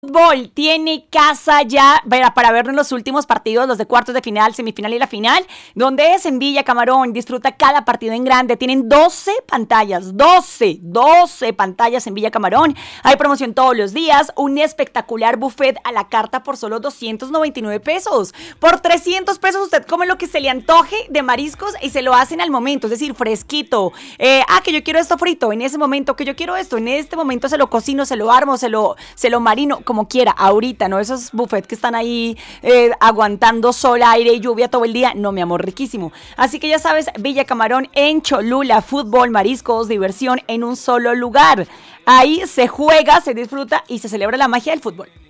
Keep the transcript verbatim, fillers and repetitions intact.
Fútbol tiene casa ya para, para ver los últimos partidos, los de cuartos de final, semifinal y la final, donde es en Villa Camarón. Disfruta cada partido en grande. Tienen doce pantallas, doce, doce pantallas en Villa Camarón. Hay promoción todos los días, un espectacular buffet a la carta por solo doscientos noventa y nueve pesos. Por trescientos pesos usted come lo que se le antoje de mariscos y se lo hacen al momento, es decir, fresquito. Eh, ah, que yo quiero esto frito en ese momento, que yo quiero esto, en este momento se lo cocino, se lo armo, se lo, se lo marino, como quiera, ahorita, ¿no? Esos buffets que están ahí eh, aguantando sol, aire y lluvia todo el día. No, mi amor, riquísimo. Así que ya sabes, Villa Camarón en Cholula, fútbol, mariscos, diversión en un solo lugar. Ahí se juega, se disfruta y se celebra la magia del fútbol.